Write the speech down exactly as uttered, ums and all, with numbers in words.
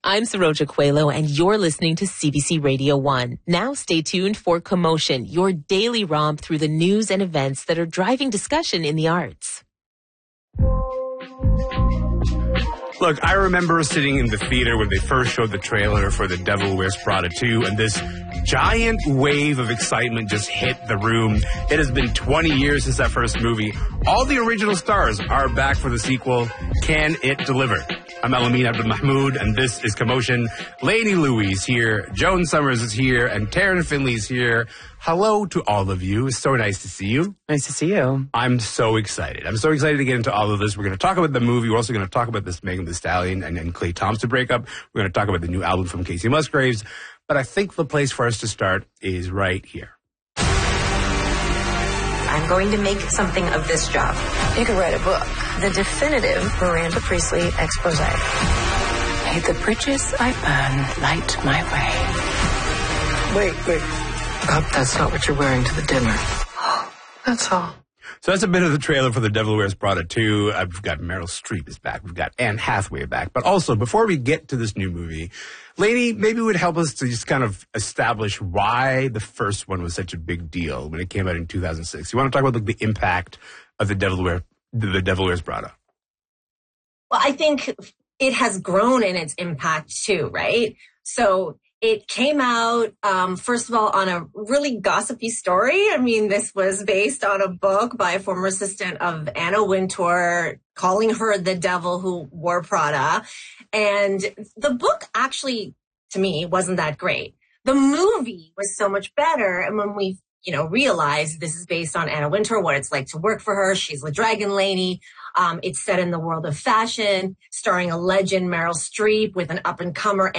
I'm Saroja Coelho, and you're listening to C B C Radio one. Now stay tuned for Commotion, your daily romp through the news and events that are driving discussion in the arts. Look, I remember sitting in the theater when they first showed the trailer for The Devil Wears Prada two, and this giant wave of excitement just hit the room. It has been twenty years since that first movie. All the original stars are back for the sequel. Can it deliver? I'm Elamin Abdul Mahmoud, and this is Commotion. Lainey Louie is here, Joan Summers is here, and Taryn Finley is here. Hello to all of you. It's so nice to see you. Nice to see you. I'm so excited. I'm so excited to get into all of this. We're going to talk about the movie. We're also going to talk about this Megan Thee Stallion and, and Klay Thompson breakup. We're going to talk about the new album from Casey Musgraves. But I think the place for us to start is right here. I'm going to make something of this job. You could write a book. The definitive Miranda Priestly expose. May the bridges I burn light my way. Wait, wait. I hope that's not what you're wearing to the dinner. That's all. So that's a bit of the trailer for The Devil Wears Prada two. Uh, we've got Meryl Streep is back. We've got Anne Hathaway back. But also, before we get to this new movie, Lainey, maybe it would help us to just kind of establish why the first one was such a big deal when it came out in two thousand six. You want to talk about like, the impact of The Devil Wears, The Devil Wears Prada? Well, I think it has grown in its impact too, right? So it came out, um, first of all, on a really gossipy story. I mean, this was based on a book by a former assistant of Anna Wintour, calling her the devil who wore Prada. And the book actually, to me, wasn't that great. The movie was so much better. And when we, you know, realized this is based on Anna Wintour, what it's like to work for her, she's the Dragon Lady. Um, it's set in the world of fashion, starring a legend, Meryl Streep, with an up-and-comer